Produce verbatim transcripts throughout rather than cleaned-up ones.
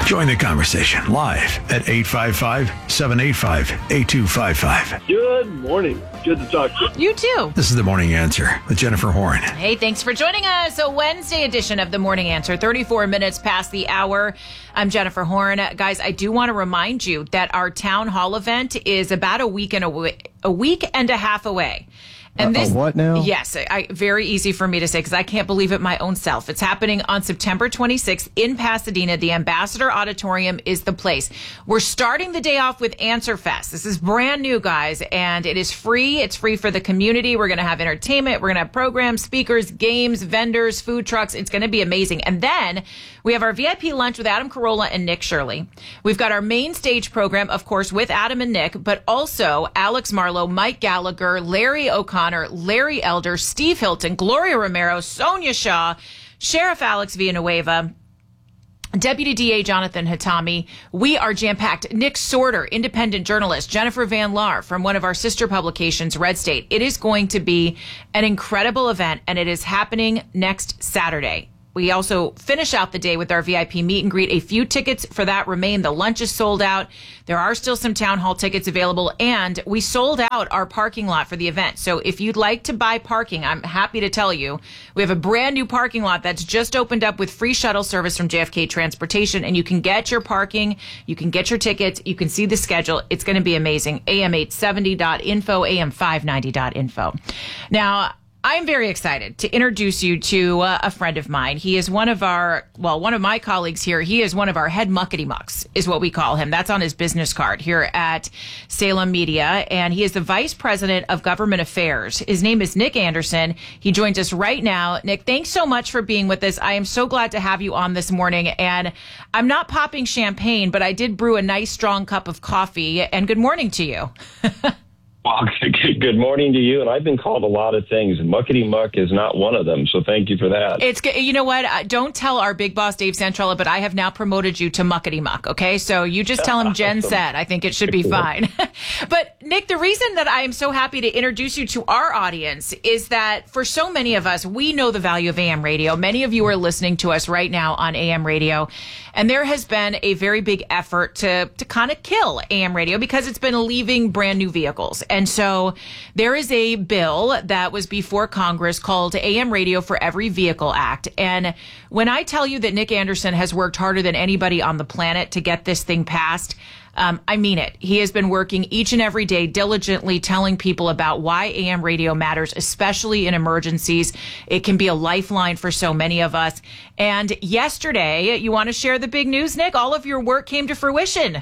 Join the conversation live at eight five five, seven eight five, eight two five five. Good morning. Good to talk to you. You too. This is The Morning Answer with Jennifer Horn. Hey, thanks for joining us. A Wednesday edition of The Morning Answer, thirty-four minutes past the hour. I'm Jennifer Horn. Guys, I do want to remind you that our town hall event is about a week and a, w- a week and a half away. And uh, this, what now? Yes, I, very easy for me to say because I can't believe it my own self. It's happening on September twenty-sixth in Pasadena. The Ambassador Auditorium is the place. We're starting the day off with Answer Fest. This is brand new, guys, and it is free. It's free for the community. We're going to have entertainment. We're going to have programs, speakers, games, vendors, food trucks. It's going to be amazing. And then we have our V I P lunch with Adam Carolla and Nick Shirley. We've got our main stage program, of course, with Adam and Nick, but also Alex Marlowe, Mike Gallagher, Larry O'Connor, Larry Elder, Steve Hilton, Gloria Romero, Sonia Shaw, Sheriff Alex Villanueva, Deputy D A Jonathan Hatami. We are jam-packed. Nick Sorter, independent journalist, Jennifer Van Laar from one of our sister publications, Red State. It is going to be an incredible event, and it is happening next Saturday. We also finish out the day with our V I P meet and greet. A few tickets for that remain. The lunch is sold out. There are still some town hall tickets available, and we sold out our parking lot for the event. So if you'd like to buy parking, I'm happy to tell you, we have a brand new parking lot that's just opened up with free shuttle service from J F K Transportation, and you can get your parking, you can get your tickets, you can see the schedule. It's going to be amazing. A M eight seventy dot info, A M five ninety dot info. Now, I'm very excited to introduce you to uh, a friend of mine. He is one of our, well, one of my colleagues here. He is one of our head muckety mucks, is what we call him. That's on his business card here at Salem Media. And he is the Vice President of Government Affairs. His name is Nick Anderson. He joins us right now. Nick, thanks so much for being with us. I am so glad to have you on this morning. And I'm not popping champagne, but I did brew a nice, strong cup of coffee. And good morning to you. Well, good morning to you. And I've been called a lot of things. Muckety muck is not one of them. So thank you for that. It's you know what? Don't tell our big boss, Dave Santrella, but I have now promoted you to muckety muck. OK, so you just tell him Jen said. I think it should be fine. But Nick, the reason that I am so happy to introduce you to our audience is that for so many of us, we know the value of A M radio. Many of you are listening to us right now on A M radio. And there has been a very big effort to, to kind of kill A M radio because it's been leaving brand new vehicles. And so there is a bill that was before Congress called A M Radio for Every Vehicle Act. And when I tell you that Nick Anderson has worked harder than anybody on the planet to get this thing passed, Um, I mean it. He has been working each and every day diligently telling people about why A M radio matters, especially in emergencies. It can be a lifeline for so many of us. And yesterday, you want to share the big news, Nick? All of your work came to fruition.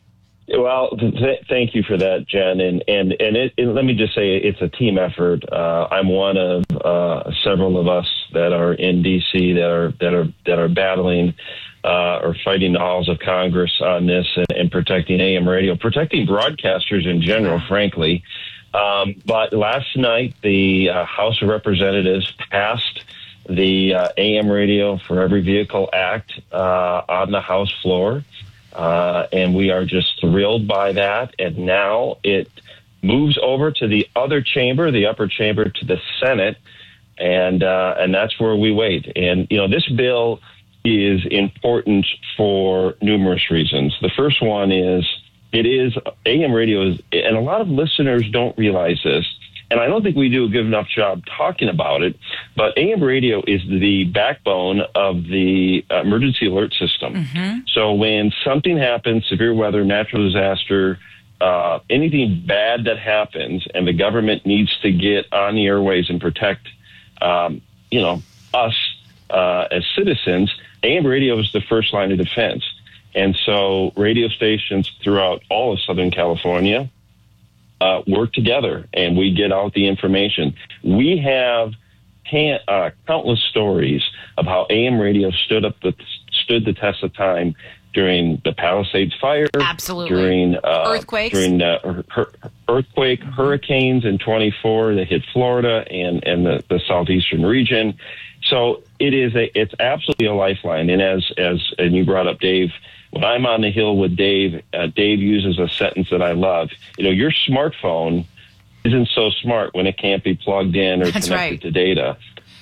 Well, th- thank you for that, Jen. And and and it, it, let me just say it's a team effort. Uh, I'm one of uh, several of us that are in D C that are that are that are battling uh, or fighting the halls of Congress on this and, and protecting A M radio, protecting broadcasters in general, frankly. Um, but last night, the uh, House of Representatives passed the uh, A M Radio for Every Vehicle Act uh, on the House floor. Uh, and we are just thrilled by that. And now it moves over to the other chamber, the upper chamber, to the Senate. And uh, and that's where we wait. And, you know, this bill is important for numerous reasons. The first one is it is A M radio, is, and a lot of listeners don't realize this. And I don't think we do a good enough job talking about it, but A M radio is the backbone of the emergency alert system. Mm-hmm. So when something happens, severe weather, natural disaster, uh, anything bad that happens, and the government needs to get on the airways and protect, um, you know, us uh, as citizens, A M radio is the first line of defense. And so radio stations throughout all of Southern California Uh, work together, and we get out the information. We have can, uh, countless stories of how A M radio stood up the stood the test of time during the Palisades fire, absolutely, during uh, earthquakes, during uh, her- earthquake, hurricanes in twenty-four that hit Florida and and the, the southeastern region. So it is a it's absolutely a lifeline. And as as and you brought up Dave. When I'm on the Hill with Dave, uh, Dave uses a sentence that I love. You know, your smartphone isn't so smart when it can't be plugged in or That's connected right. to data.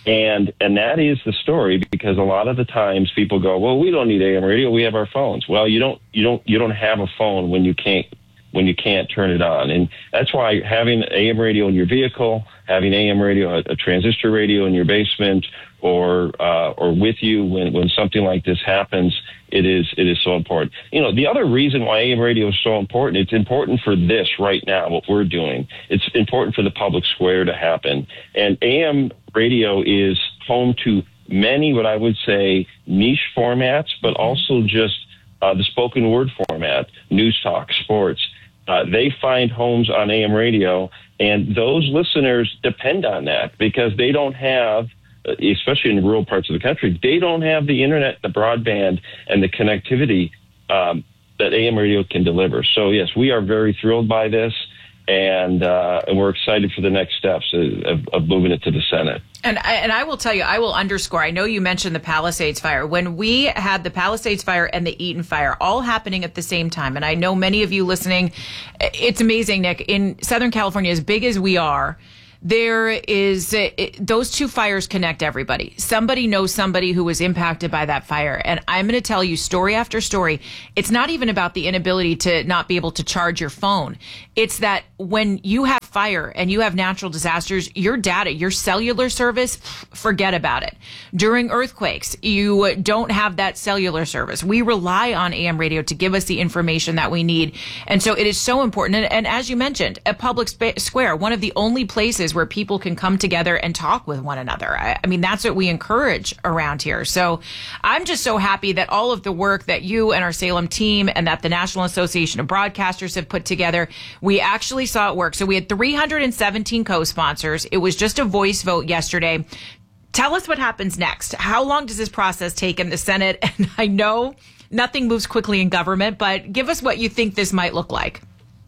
And and that is the story, because a lot of the times people go, well, we don't need A M radio, we have our phones. Well, you don't you don't you don't have a phone when you can't when you can't turn it on. And that's why having A M radio in your vehicle, having A M radio, a, a transistor radio in your basement, or uh, or with you when, when something like this happens, it is it is so important. You know, the other reason why A M radio is so important, it's important for this right now, what we're doing. It's important for the public square to happen. And A M radio is home to many, what I would say, niche formats, but also just uh, the spoken word format, news talk, sports. Uh, they find homes on A M radio, and those listeners depend on that because they don't have, especially in rural parts of the country, they don't have the internet, the broadband, and the connectivity um, that A M radio can deliver. So, yes, we are very thrilled by this, and, uh, and we're excited for the next steps of, of moving it to the Senate. And I, and I will tell you, I will underscore, I know you mentioned the Palisades fire. When we had the Palisades fire and the Eaton fire all happening at the same time, and I know many of you listening, it's amazing, Nick, in Southern California, as big as we are, there is, it, those two fires connect everybody. Somebody knows somebody who was impacted by that fire. And I'm going to tell you story after story. It's not even about the inability to not be able to charge your phone. It's that when you have fire and you have natural disasters, your data, your cellular service, forget about it. During earthquakes, you don't have that cellular service. We rely on A M radio to give us the information that we need. And so it is so important. And, and as you mentioned, a public spa- square, one of the only places where people can come together and talk with one another. I, I mean, that's what we encourage around here. So I'm just so happy that all of the work that you and our Salem team and that the National Association of Broadcasters have put together, we actually saw it work. So we had three hundred seventeen co-sponsors. It was just a voice vote yesterday. Tell us what happens next. How long does this process take in the Senate? And I know nothing moves quickly in government, but give us what you think this might look like.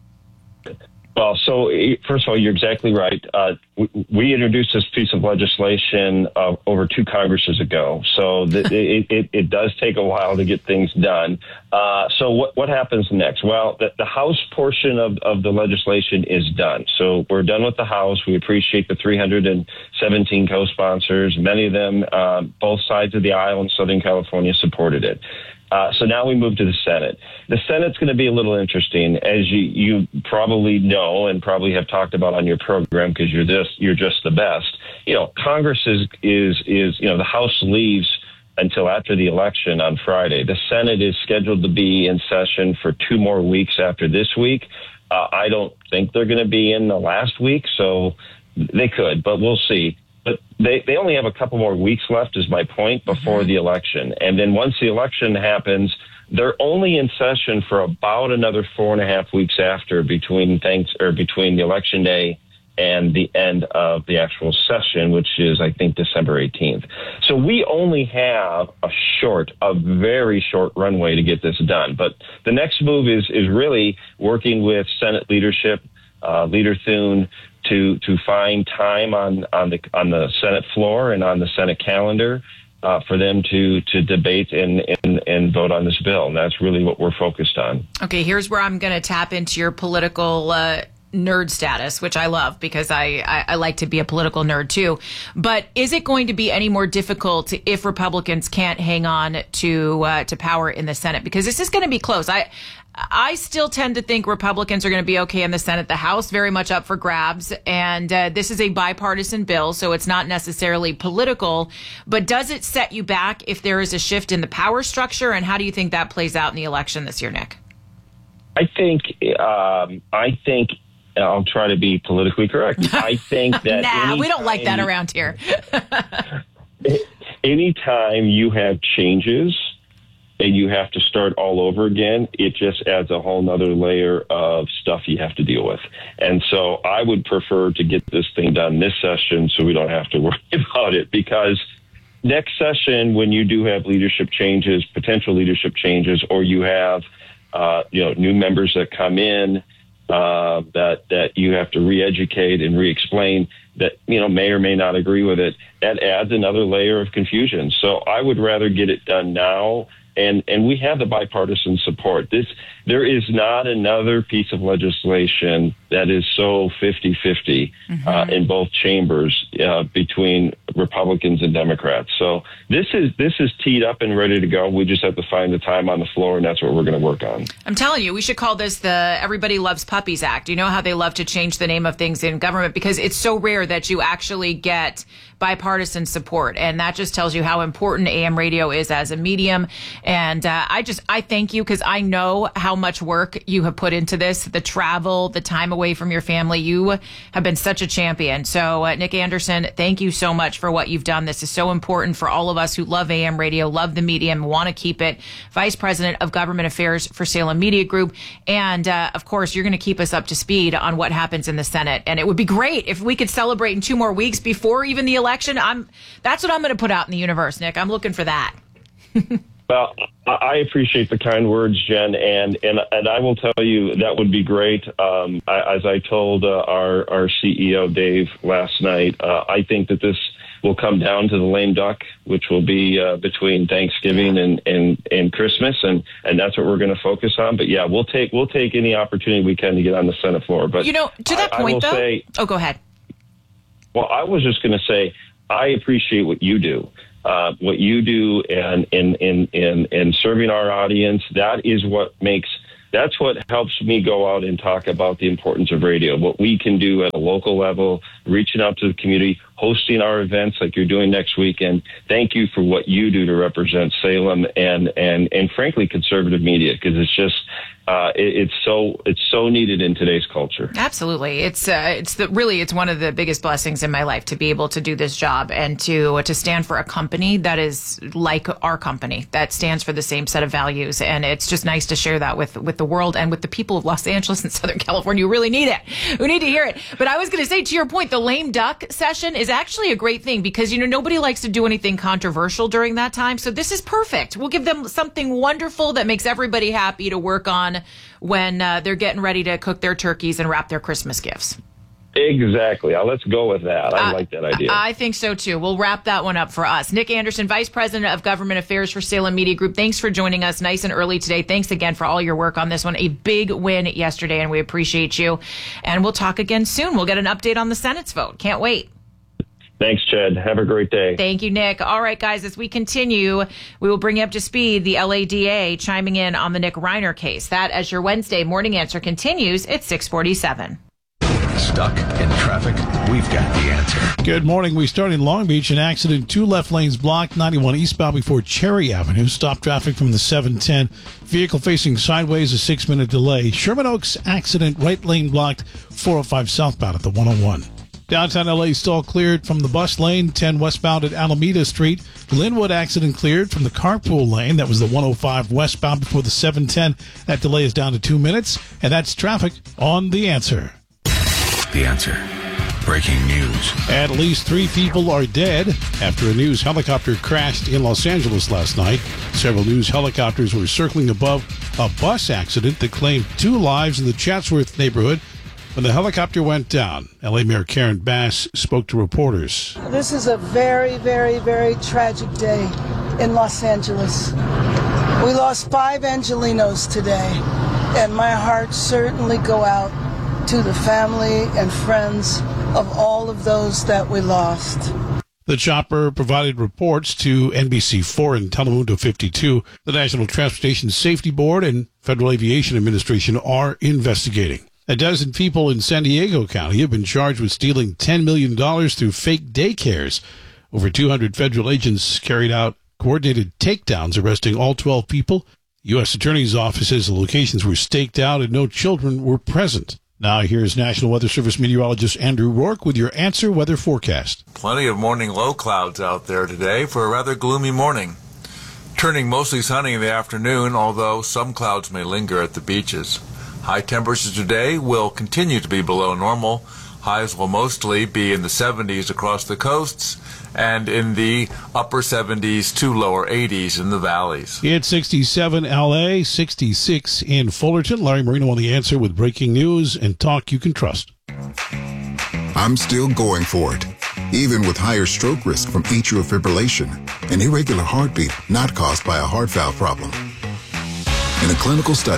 Well, so first of all, you're exactly right. Uh, we, we introduced this piece of legislation uh, over two Congresses ago, so the, it, it, it does take a while to get things done. Uh, so what, what happens next? Well, the, the House portion of, of the legislation is done. So we're done with the House. We appreciate the three hundred seventeen co-sponsors. Many of them, uh, both sides of the aisle in Southern California, supported it. Uh, so now we move to the Senate. The Senate's going to be a little interesting, as you, you probably know and probably have talked about on your program, because you're just you're just the best. You know, Congress is is is you know the House leaves until after the election on Friday. The Senate is scheduled to be in session for two more weeks after this week. Uh, I don't think they're going to be in the last week, so they could, but we'll see. But they, they only have a couple more weeks left, is my point, before the election. And then once the election happens, they're only in session for about another four and a half weeks after, between thanks or between the election day and the end of the actual session, which is, I think, December eighteenth. So we only have a short, a very short runway to get this done. But the next move is is really working with Senate leadership, uh, Leader Thune, to to find time on on the on the Senate floor and on the Senate calendar uh, for them to to debate and, and and vote on this bill. And that's really what we're focused on. Okay, here's where I'm going to tap into your political uh, nerd status, which I love because I, I I like to be a political nerd too. But is it going to be any more difficult if Republicans can't hang on to uh, to power in the Senate? Because this is going to be close. I. I still tend to think Republicans are going to be okay in the Senate. The House very much up for grabs. And uh, this is a bipartisan bill, so it's not necessarily political. But does it set you back if there is a shift in the power structure? And how do you think that plays out in the election this year, Nick? I think, um, I think, I'll try to be politically correct. I think that nah, we don't like that around here. Anytime you have changes and you have to start all over again, it just adds a whole nother layer of stuff you have to deal with. And so I would prefer to get this thing done this session so we don't have to worry about it, because next session, when you do have leadership changes, potential leadership changes, or you have uh, you know, new members that come in uh, that that you have to re-educate and re-explain that, you know, may or may not agree with it, that adds another layer of confusion. So I would rather get it done now. And and we have the bipartisan support. This there is not another piece of legislation that is so fifty-fifty mm-hmm. uh, in both chambers uh, between Republicans and Democrats. So this is this is teed up and ready to go. We just have to find the time on the floor, and that's what we're going to work on. I'm telling you, we should call this the Everybody Loves Puppies Act. You know how they love to change the name of things in government because it's so rare that you actually get bipartisan support. And that just tells you how important A M radio is as a medium. And uh, I just, I thank you because I know how much work you have put into this, the travel, the time away from your family. You have been such a champion. So uh, Nick Anderson, thank you so much for what you've done. This is so important for all of us who love A M radio, love the medium, want to keep it. Vice President of Government Affairs for Salem Media Group. And uh, of course, you're going to keep us up to speed on what happens in the Senate. And it would be great if we could celebrate in two more weeks before even the election. I'm that's what I'm going to put out in the universe, Nick. I'm looking for that. Well, I appreciate the kind words, Jen, and and, and I will tell you that would be great. Um, I, as I told uh, our our C E O Dave last night, uh, I think that this will come down to the lame duck, which will be uh, between Thanksgiving and, and, and Christmas, and, and that's what we're going to focus on. But yeah, we'll take we'll take any opportunity we can to get on the Senate floor. But you know, to that I, point, I will though. Say, oh, go ahead. Well, I was just going to say I appreciate what you do. Uh, what you do and in, in, in, in serving our audience, that is what makes, that's what helps me go out and talk about the importance of radio, what we can do at a local level, reaching out to the community, hosting our events like you're doing next weekend. Thank you for what you do to represent Salem and, and, and frankly, conservative media, because it's just, Uh, it, it's so it's so needed in today's culture. Absolutely, it's uh, it's the really it's one of the biggest blessings in my life to be able to do this job and to to stand for a company that is like our company that stands for the same set of values. And it's just nice to share that with with the world and with the people of Los Angeles and Southern California who really need it, who need to hear it. But I was going to say, to your point, the lame duck session is actually a great thing because you know nobody likes to do anything controversial during that time. So this is perfect. We'll give them something wonderful that makes everybody happy to work on when uh, they're getting ready to cook their turkeys and wrap their Christmas gifts. Exactly. Uh, let's go with that. I uh, like that idea. I think so, too. We'll wrap that one up for us. Nick Anderson, Vice President of Government Affairs for Salem Media Group. Thanks for joining us nice and early today. Thanks again for all your work on this one. A big win yesterday, and we appreciate you. And we'll talk again soon. We'll get an update on the Senate's vote. Can't wait. Thanks, Chad. Have a great day. Thank you, Nick. All right, guys, as we continue, we will bring you up to speed the L A D A chiming in on the Nick Reiner case. That, as your Wednesday morning answer continues, at six forty-seven. Stuck in traffic? We've got the answer. Good morning. We start in Long Beach. An accident, two left lanes blocked, ninety-one eastbound before Cherry Avenue. Stop traffic from the seven ten. Vehicle facing sideways, a six-minute delay. Sherman Oaks accident, right lane blocked, four oh five southbound at the one oh one. Downtown L A still cleared from the bus lane, ten westbound at Alameda Street. Linwood accident cleared from the carpool lane. That was the one oh five westbound before the seven ten. That delay is down to two minutes. And that's traffic on The Answer. The Answer. Breaking news. At least three people are dead after a news helicopter crashed in Los Angeles last night. Several news helicopters were circling above a bus accident that claimed two lives in the Chatsworth neighborhood when the helicopter went down. L A Mayor Karen Bass spoke to reporters. This is a very, very, very tragic day in Los Angeles. We lost five Angelinos today, and my heart certainly go out to the family and friends of all of those that we lost. The chopper provided reports to N B C four and Telemundo fifty-two. The National Transportation Safety Board and Federal Aviation Administration are investigating. A dozen people in San Diego County have been charged with stealing ten million dollars through fake daycares. Over two hundred federal agents carried out coordinated takedowns, arresting all twelve people. The U S Attorney's Office says the locations were staked out and no children were present. Now here's National Weather Service meteorologist Andrew Rourke with your Answer Weather forecast. Plenty of morning low clouds out there today for a rather gloomy morning. Turning mostly sunny in the afternoon, although some clouds may linger at the beaches. High temperatures today will continue to be below normal. Highs will mostly be in the seventies across the coasts and in the upper seventies to lower eighties in the valleys. It's sixty-seven L A, sixty-six in Fullerton. Larry Marino on The Answer with breaking news and talk you can trust. I'm still going for it, even with higher stroke risk from atrial fibrillation, an irregular heartbeat not caused by a heart valve problem. In a clinical study,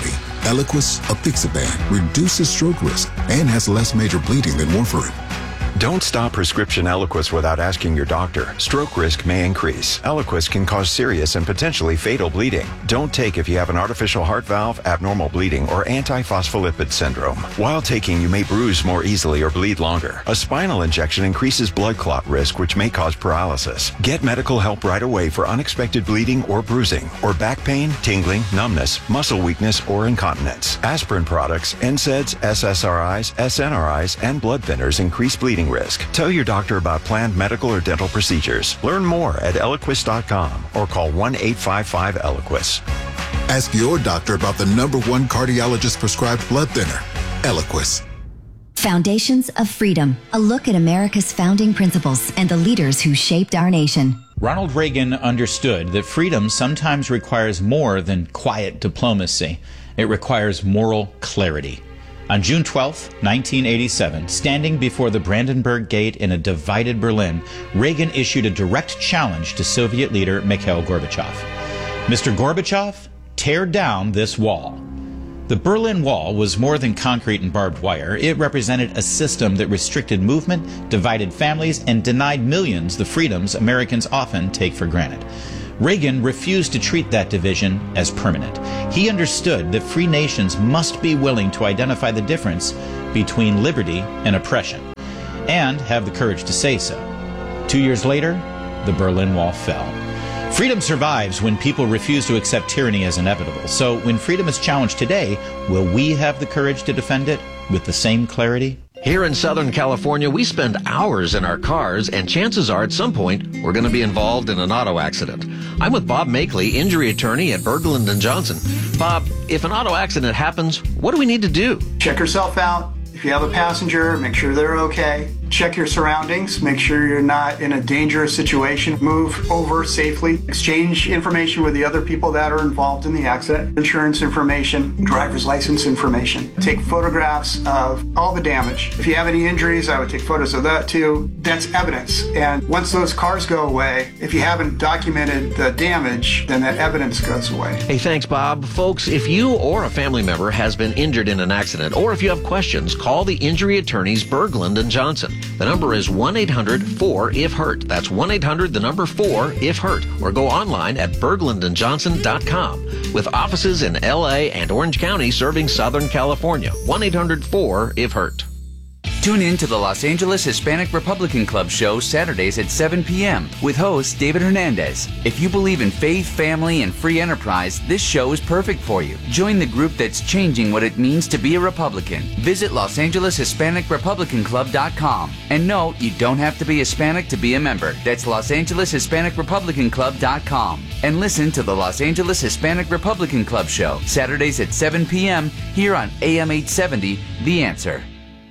Eliquis apixaban reduces stroke risk and has less major bleeding than warfarin. Don't stop prescription Eliquis without asking your doctor. Stroke risk may increase. Eliquis can cause serious and potentially fatal bleeding. Don't take if you have an artificial heart valve, abnormal bleeding, or antiphospholipid syndrome. While taking, you may bruise more easily or bleed longer. A spinal injection increases blood clot risk, which may cause paralysis. Get medical help right away for unexpected bleeding or bruising, or back pain, tingling, numbness, muscle weakness, or incontinence. Aspirin products, N SAIDs, S S R Is, S N R Is, and blood thinners increase bleeding risk. Tell your doctor about planned medical or dental procedures. Learn more at Eliquis dot com or call one eight five five Eliquis. Ask your doctor about the number one cardiologist prescribed blood thinner, Eliquis. Foundations of Freedom, a look at America's founding principles and the leaders who shaped our nation. Ronald Reagan understood that freedom sometimes requires more than quiet diplomacy. It requires moral clarity. On June twelfth, nineteen eighty-seven, standing before the Brandenburg Gate in a divided Berlin, Reagan issued a direct challenge to Soviet leader Mikhail Gorbachev. Mister Gorbachev, tear down this wall. The Berlin Wall was more than concrete and barbed wire. It represented a system that restricted movement, divided families, and denied millions the freedoms Americans often take for granted. Reagan refused to treat that division as permanent. He understood that free nations must be willing to identify the difference between liberty and oppression, and have the courage to say so. Two years later, the Berlin Wall fell. Freedom survives when people refuse to accept tyranny as inevitable. So when freedom is challenged today, will we have the courage to defend it with the same clarity? Here in Southern California, we spend hours in our cars, and chances are at some point we're going to be involved in an auto accident. I'm with Bob Makeley, injury attorney at Berglund and Johnson. Bob, if an auto accident happens, what do we need to do? Check yourself out. If you have a passenger, make sure they're okay. Check your surroundings. Make sure you're not in a dangerous situation. Move over safely. Exchange information with the other people that are involved in the accident. Insurance information, driver's license information. Take photographs of all the damage. If you have any injuries, I would take photos of that too. That's evidence. And once those cars go away, if you haven't documented the damage, then that evidence goes away. Hey, thanks, Bob. Folks, if you or a family member has been injured in an accident, or if you have questions, call the injury attorneys Berglund and Johnson. The number is one eight hundred four I F hurt. That's one eight hundred, the number four, I F hurt. Or go online at berglund and johnson dot com. With offices in L A and Orange County serving Southern California. one eight hundred four I F hurt. Tune in to the Los Angeles Hispanic Republican Club show Saturdays at seven p.m. with host David Hernandez. If you believe in faith, family, and free enterprise, this show is perfect for you. Join the group that's changing what it means to be a Republican. Visit Los Angeles Hispanic Republican Club dot com. And no, you don't have to be Hispanic to be a member. That's Los Angeles Hispanic Republican Club dot com. And listen to the Los Angeles Hispanic Republican Club show Saturdays at seven p.m. here on A M eight seventy, The Answer.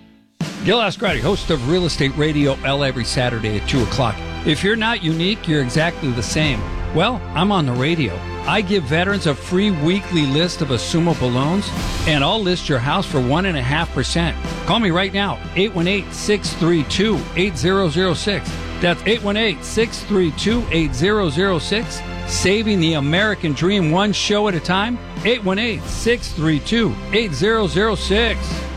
Gil Ascardi, host of Real Estate Radio L every Saturday at two o'clock. If you're not unique, you're exactly the same. Well, I'm on the radio. I give veterans a free weekly list of assumable loans, and I'll list your house for one point five percent. Call me right now, eight one eight, six three two, eight zero zero six. That's eight one eight, six three two, eight zero zero six. Saving the American dream one show at a time, eight one eight, six three two, eight zero zero six.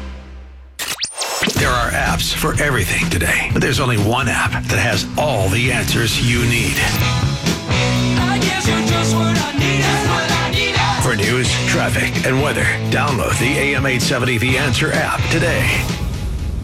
There are apps for everything today, but there's only one app that has all the answers you need. I guess you're just what I need. That's what I need. For news, traffic, and weather, download the A M eight seventy The Answer app today.